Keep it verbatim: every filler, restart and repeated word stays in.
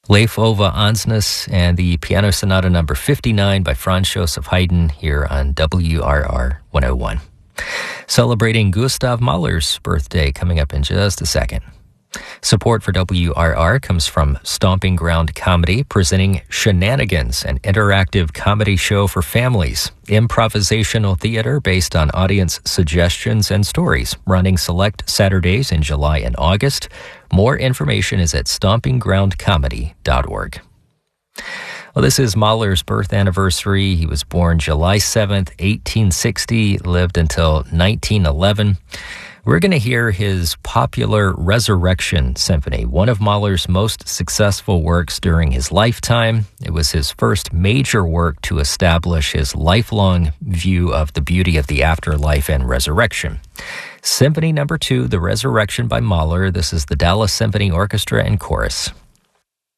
Leif Ove Ansnes and the Piano Sonata number fifty-nine by Franz Joseph Haydn here on W R R one oh one. Celebrating Gustav Mahler's birthday coming up in just a second. Support for W R R comes from Stomping Ground Comedy, presenting Shenanigans, an interactive comedy show for families. Improvisational theater based on audience suggestions and stories, running select Saturdays in July and August. More information is at stomping ground comedy dot org. Well, this is Mahler's birth anniversary. He was born July seventh, eighteen sixty, lived until nineteen eleven. We're going to hear his popular Resurrection Symphony, one of Mahler's most successful works during his lifetime. It was his first major work to establish his lifelong view of the beauty of the afterlife and resurrection. Symphony number two, The Resurrection by Mahler. This is the Dallas Symphony Orchestra and Chorus.